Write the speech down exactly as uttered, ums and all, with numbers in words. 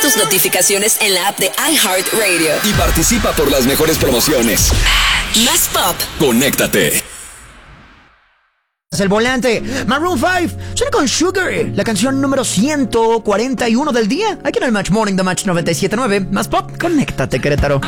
tus notificaciones en la app de iHeartRadio. Y participa por las mejores promociones. Más pop. Conéctate. El volante. Maroon cinco. Suena con Sugar. La canción número ciento cuarenta y uno del día. Aquí en el Match Morning de Match noventa y siete punto nueve. Más pop. Conéctate, Querétaro.